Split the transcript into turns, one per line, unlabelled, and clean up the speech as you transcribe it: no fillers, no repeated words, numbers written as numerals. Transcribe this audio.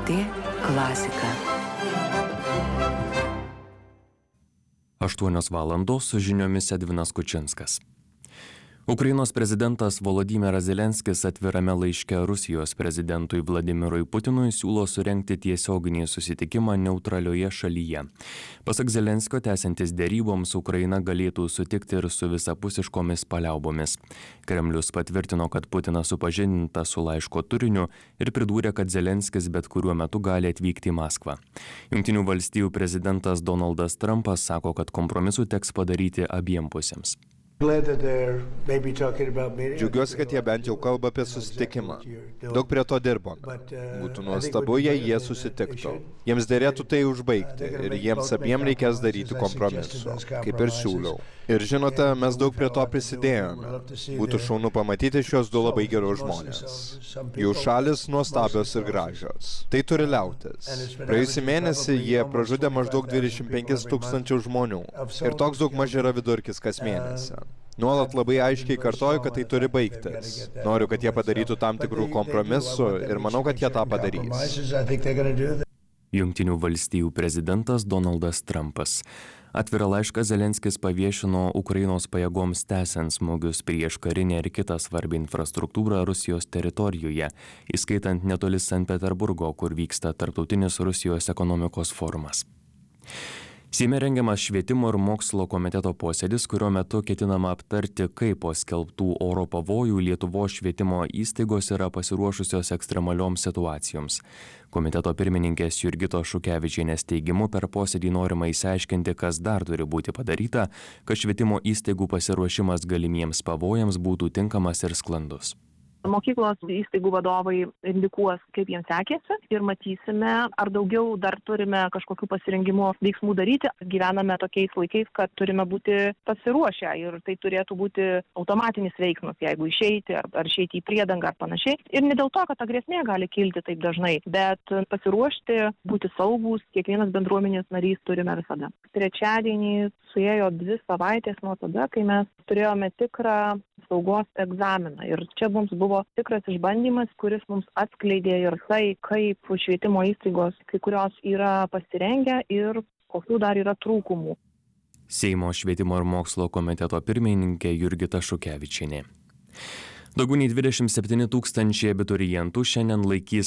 LRT klasika.
8 valandos su žiniomis Edvinas Kučinskas. Ukrainos prezidentas Volodymyras Zelenskis atvirame laiške Rusijos prezidentui Vladimirui Putinui siūlo surengti tiesioginį susitikimą neutralioje šalyje. Pasak Zelenskio, tęsiantis deryboms, Ukraina galėtų sutikti ir su visapusiškomis paliaubomis. Kremlius patvirtino, kad Putinas supažindintas su laiško turiniu ir pridūrė, kad Zelenskis bet kuriuo metu gali atvykti į Maskvą. Jungtinių valstijų prezidentas Donaldas Trumpas sako, kad kompromisų teks padaryti abiem pusėms.
Džiaugiuosi, kad jie bent jau kalba apie susitikimą. Daug prie to dirbome. Būtų nuostabu, jei jie susitiktų. Jiems dėrėtų tai užbaigti ir jiems abiem reikės daryti kompromisų, kaip ir siūliau. Ir žinote, mes daug prie to prisidėjome. Būtų šaunu pamatyti šios du labai gerus žmonės. Jų šalis nuostabios ir gražios. Tai turi liautis. Praėjusį mėnesį jie pražudė maždaug 25 000 žmonių. Ir toks daug maž yra vidurkis kas mėnesį. Nuolat labai aiškiai kartoju, kad tai turi baigtis. Noriu, kad jie padarytų tam tikrų kompromisų ir manau, kad jie tą padarys.
Jungtinių valstijų prezidentas Donaldas Trumpas. Atvirą laišką Zelenskis paviešino Ukrainos pajėgoms tęsiant smūgius prieš karinę ir kitą svarbią infrastruktūrą Rusijos teritorijoje, įskaitant netoli Sankt Peterburgo, kur vyksta tarptautinis Rusijos ekonomikos forumas. Seime rengiamas švietimo ir mokslo komiteto posėdis, kurio metu ketinama aptarti, kaip po skelbtų oro pavojų Lietuvos švietimo įstaigos yra pasiruošusios ekstremalioms situacijoms. Komiteto pirmininkės Jurgitos Šukevičienės teigimu, per posėdį norima išsiaiškinti, kas dar turi būti padaryta, kad švietimo įstaigų pasiruošimas galimiems pavojams būtų tinkamas ir sklandus.
Mokyklos įstaigų vadovai indikuos, kaip jiems sekėsi ir matysime, ar daugiau dar turime kažkokių pasirengimo veiksmų daryti. Gyvename tokiais laikais, kad turime būti pasiruošę ir tai turėtų būti automatinis veiksmas, jeigu išeiti ar išeiti į priedangą ar panašiai. Ir ne dėl to, kad ta grėsmė gali kilti taip dažnai, bet pasiruošti, būti saugūs, kiekvienas bendruomenės narys turime visada. Trečiadienį suėjo 2 savaitės nuo tada, kai mes turėjome tikrą saugos egzaminą. Ir čia mums buvo tikras išbandymas, kuris mums atskleidė ir tai, kaip švietimo įstaigos kai kurios yra pasirengę ir kokių dar yra trūkumų.
Seimo švietimo ir mokslo komiteto pirmininkė Jurgita Šukevičienė. Daugiau nei 27 000 abiturientų šiandien laikys